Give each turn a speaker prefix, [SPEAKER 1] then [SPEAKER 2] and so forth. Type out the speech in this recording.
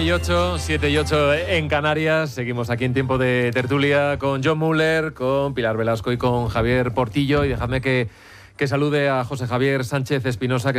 [SPEAKER 1] 7 y 8 en Canarias. Seguimos aquí en tiempo de tertulia con John Muller, con Pilar Velasco y con Javier Portillo. Y dejadme que salude a José Javier Sánchez Espinosa, que